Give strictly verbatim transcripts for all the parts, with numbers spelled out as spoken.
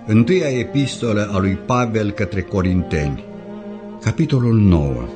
Întâia epistolă a lui Pavel către Corinteni, capitolul nouă.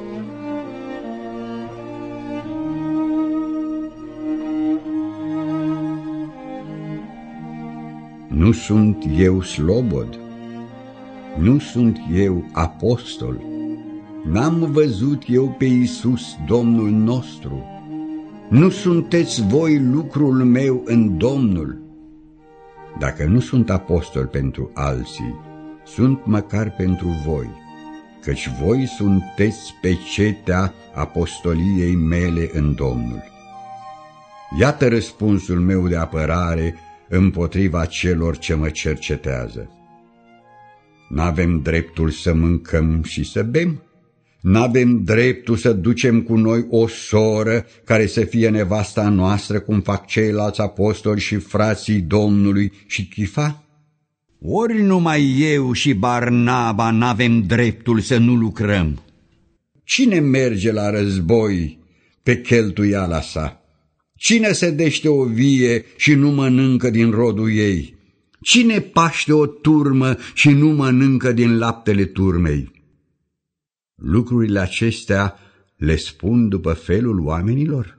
Nu sunt eu slobod? Nu sunt eu apostol? N-am văzut eu pe Iisus, Domnul nostru? Nu sunteți voi lucrul meu în Domnul? Dacă nu sunt apostol pentru alții, sunt măcar pentru voi, căci voi sunteți pecetea apostoliei mele în Domnul. Iată răspunsul meu de apărare împotriva celor ce mă cercetează. N-avem dreptul să mâncăm și să bem? N-avem dreptul să ducem cu noi o soră care să fie nevasta noastră, cum fac ceilalți apostoli și frații Domnului și Chifa? Ori numai eu și Barnaba n-avem dreptul să nu lucrăm? Cine merge la război pe cheltuiala sa? Cine sedește o vie și nu mănâncă din rodul ei? Cine paște o turmă și nu mănâncă din laptele turmei? Lucrurile acestea le spun după felul oamenilor?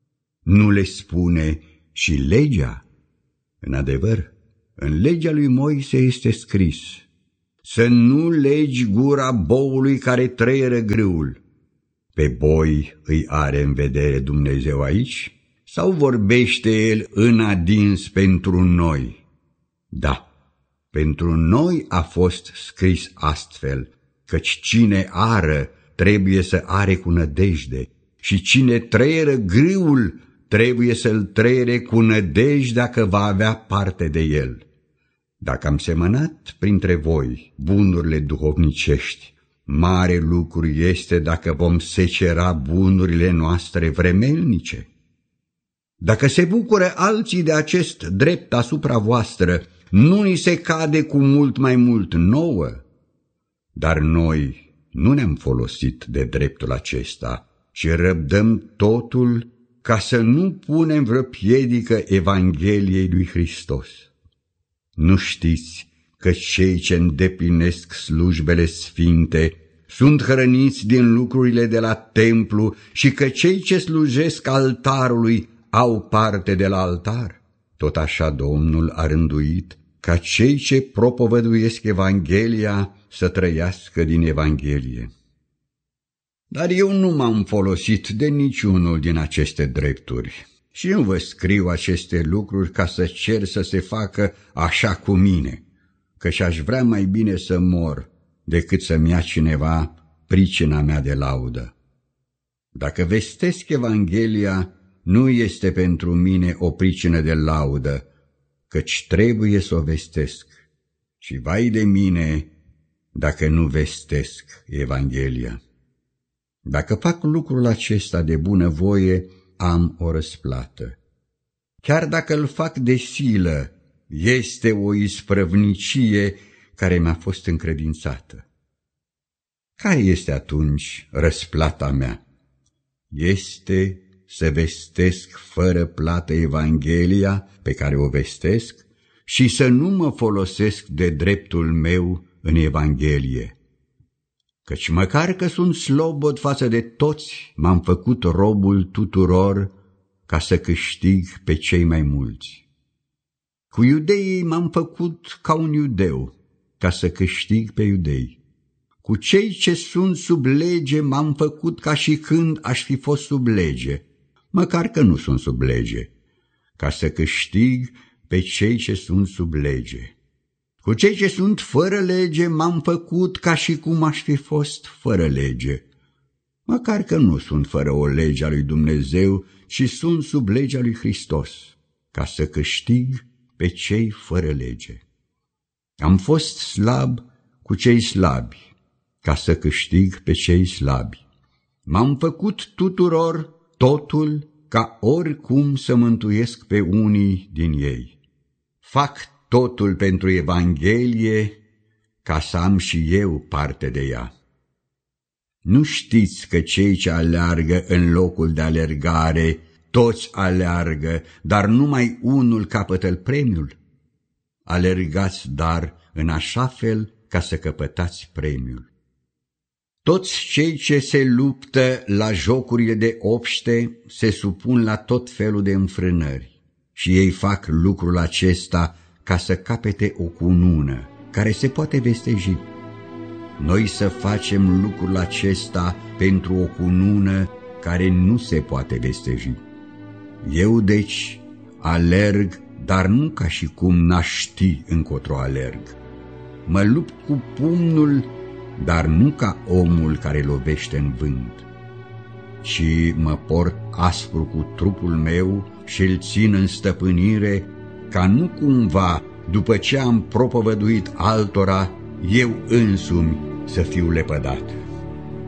Nu le spune și legea? În adevăr, în legea lui Moise este scris: să nu legi gura boului care trăieră grâul. Pe boi îi are în vedere Dumnezeu aici? Sau vorbește el în adins pentru noi? Da, pentru noi a fost scris astfel, căci cine ară trebuie să are cu nădejde și cine trăieră grâul trebuie să-l trăiere cu nădejde că va avea parte de el. Dacă am semănat printre voi bunurile duhovnicești, mare lucru este dacă vom secera bunurile noastre vremelnice. Dacă se bucură alții de acest drept asupra voastră, nu ni se cade cu mult mai mult nouă? Dar noi nu ne-am folosit de dreptul acesta, ci răbdăm totul ca să nu punem vreo piedică Evangheliei lui Hristos. Nu știți că cei ce îndeplinesc slujbele sfinte sunt hrăniți din lucrurile de la templu și că cei ce slujesc altarului au parte de la altar? Tot așa Domnul a rânduit ca cei ce propovăduiesc Evanghelia să trăiască din Evanghelie. Dar eu nu m-am folosit de niciunul din aceste drepturi și nu vă scriu aceste lucruri ca să cer să se facă așa cu mine, căci aș vrea mai bine să mor decât să-mi ia cineva pricina mea de laudă. Dacă vestesc Evanghelia, nu este pentru mine o pricină de laudă, căci trebuie să o vestesc. Și vai de mine dacă nu vestesc Evanghelia. Dacă fac lucrul acesta de bunăvoie, am o răsplată. Chiar dacă îl fac de silă, este o isprăvnicie care mi-a fost încredințată. Care este atunci răsplata mea? Este să vestesc fără plată Evanghelia pe care o vestesc și să nu mă folosesc de dreptul meu în Evanghelie. Căci măcar că sunt slobod față de toți, m-am făcut robul tuturor ca să câștig pe cei mai mulți. Cu iudeii m-am făcut ca un iudeu, ca să câștig pe iudei. Cu cei ce sunt sub lege m-am făcut ca și când aș fi fost sub lege, măcar că nu sunt sub lege, ca să câștig pe cei ce sunt sub lege. Cu cei ce sunt fără lege m-am făcut ca și cum aș fi fost fără lege, măcar că nu sunt fără o lege a lui Dumnezeu, ci sunt sub legea lui Hristos, ca să câștig pe cei fără lege. Am fost slab cu cei slabi, ca să câștig pe cei slabi. M-am făcut tuturor totul ca oricum să mântuiesc pe unii din ei. Fac totul pentru Evanghelie ca să am și eu parte de ea. Nu știți că cei ce aleargă în locul de alergare, toți aleargă, dar numai unul capătă premiul? alergați dar în așa fel ca să căpătați premiul. Toți cei ce se luptă la jocurile de obște se supun la tot felul de înfrânări și ei fac lucrul acesta ca să capete o cunună care se poate vesteji. Noi să facem lucrul acesta pentru o cunună care nu se poate vesteji. Eu, deci, alerg, dar nu ca și cum n-aș ști încotro alerg. Mă lupt cu pumnul, dar nu ca omul care lovește în vânt, ci mă port aspru cu trupul meu și îl țin în stăpânire, ca nu cumva, după ce am propovăduit altora, eu însumi să fiu lepădat.